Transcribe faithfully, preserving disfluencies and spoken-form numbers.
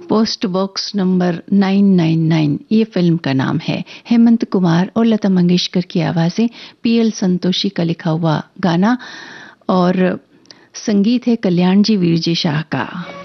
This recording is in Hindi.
Post box number nine nine nine ये फिल्म का नाम है। हेमंत कुमार और लता मंगेशकर की आवाजें, पीएल संतोषी का लिखा हुआ गाना और संगीत है कल्याण जी वीर जी शाह का।